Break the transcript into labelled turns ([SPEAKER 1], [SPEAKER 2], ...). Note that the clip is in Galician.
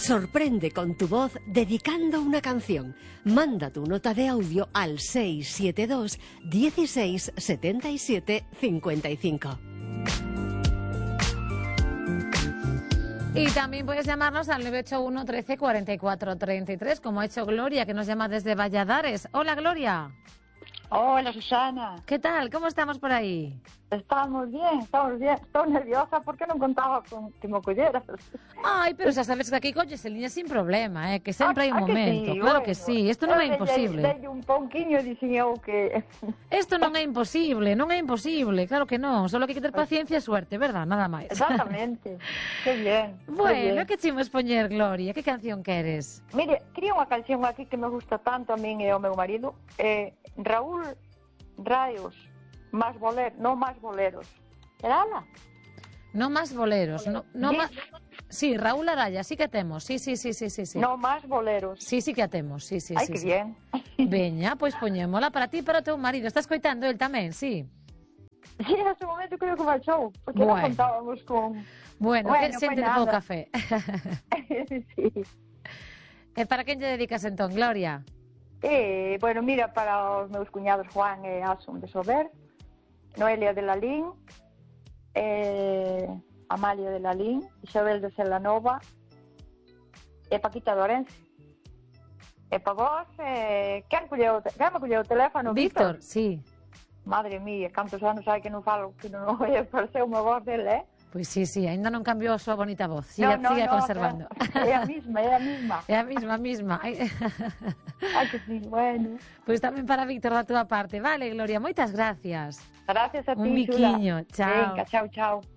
[SPEAKER 1] Sorprende con tu voz dedicando una canción. Manda tu nota de audio al 672 16 77 55.
[SPEAKER 2] Y también puedes llamarnos al 981 13 44 33, como ha hecho Gloria, que nos llama desde Valladares. Hola, Gloria.
[SPEAKER 3] Hola, Susana.
[SPEAKER 2] ¿Qué tal? ¿Cómo estamos por ahí?
[SPEAKER 3] Estamos bien, estamos bien. Estoy nerviosa porque non contaba con que me colleras.
[SPEAKER 2] Ay, pero xa sabes que aquí colles en línea sin problema, que sempre hai un momento.
[SPEAKER 3] Sí,
[SPEAKER 2] Claro
[SPEAKER 3] bueno,
[SPEAKER 2] que sí, isto non é imposible.
[SPEAKER 3] Dei un pouquiño e dixen eu que...
[SPEAKER 2] Isto non é imposible, non é imposible, claro que non. Solo que hai que ter paciencia e suerte, verdad? Nada máis.
[SPEAKER 3] Exactamente. Que bien.
[SPEAKER 2] Bueno, que chimos poñer, Gloria? Que canción queres?
[SPEAKER 3] Mire, quería unha canción aquí que me gusta tanto a min e ao meu marido. Raúl Raios, máis boleros, non máis boleros. Erala?
[SPEAKER 2] No más boleros, no más... Sí, Raúl Araya, sí que temos, sí.
[SPEAKER 3] Non máis boleros.
[SPEAKER 2] Sí que a temos, sí.
[SPEAKER 3] Ai, que bien.
[SPEAKER 2] Veña, pois poñémola para ti e para o teu marido. Estás coitando el tamén, sí?
[SPEAKER 3] Sí, en ese momento creo que marchou, porque non contábamos con...
[SPEAKER 2] Bueno, que xente de pouco café.
[SPEAKER 3] Sí.
[SPEAKER 2] E para quen lle dedicas entón, Gloria?
[SPEAKER 3] Bueno, mira, para os meus cuñados Juan e Asun de Sober, Noelia de Lalín, Amalia de Lalín, Isabel de Celanova e Paquita de Orense. E para vos, quen me colleu o teléfono?
[SPEAKER 2] Víctor, sí.
[SPEAKER 3] Madre mía, cantos anos hai que non falo, que non pareceu unha voz dele,
[SPEAKER 2] Pois sí, ainda non cambiou a súa bonita voz. Sigue conservando.
[SPEAKER 3] É a mesma.
[SPEAKER 2] É a mesma.
[SPEAKER 3] Ai, que sí, bueno.
[SPEAKER 2] Pois tamén para Víctor da túa parte. Vale, Gloria, moitas gracias.
[SPEAKER 3] Gracias a ti,
[SPEAKER 2] Un biquiño, chao.
[SPEAKER 3] Venga, chao.